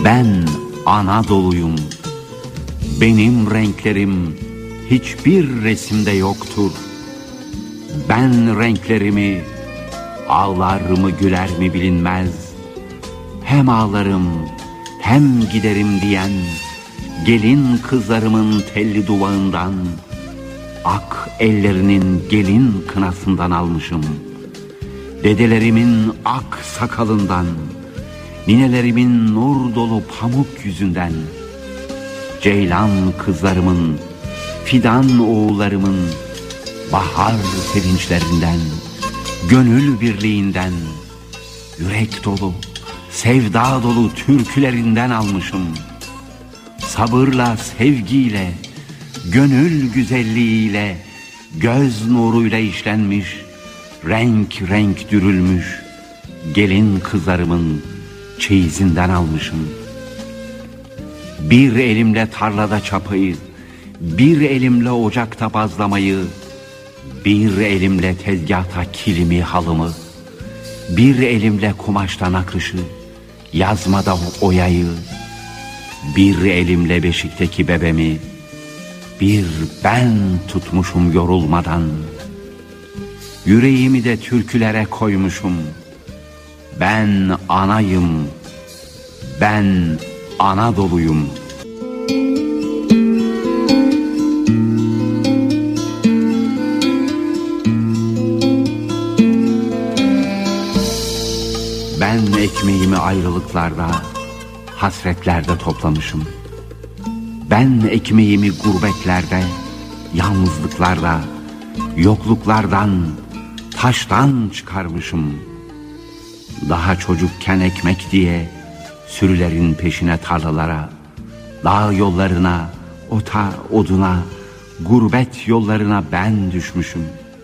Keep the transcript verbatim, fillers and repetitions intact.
Ben Anadolu'yum. Benim renklerim hiçbir resimde yoktur. Ben renklerimi, ağlar mı güler mi bilinmez, hem ağlarım hem giderim diyen gelin kızlarımın telli duvağından, ak ellerinin gelin kınasından almışım. Dedelerimin ak sakalından, ninelerimin nur dolu pamuk yüzünden, ceylan kızlarımın, fidan oğullarımın bahar sevinçlerinden, gönül birliğinden, yürek dolu, sevda dolu türkülerinden almışım. Sabırla, sevgiyle, gönül güzelliğiyle, göz nuruyla işlenmiş, renk renk dürülmüş gelin kızlarımın çeyizinden almışım. Bir elimle tarlada çapayı, bir elimle ocakta bazlamayı, bir elimle tezgahta kilimi halımı, bir elimle kumaştan akışı, yazmada oyayı, bir elimle beşikteki bebemi, bir ben tutmuşum yorulmadan. Yüreğimi de türkülere koymuşum. Ben anayım, ben Anadolu'yum. Ben ekmeğimi ayrılıklarda, hasretlerde toplamışım. Ben ekmeğimi gurbetlerde, yalnızlıklarda, yokluklardan, taştan çıkarmışım. Daha çocukken ekmek diye sürülerin peşine tarlalara, dağ yollarına, ota, oduna, gurbet yollarına ben düşmüşüm.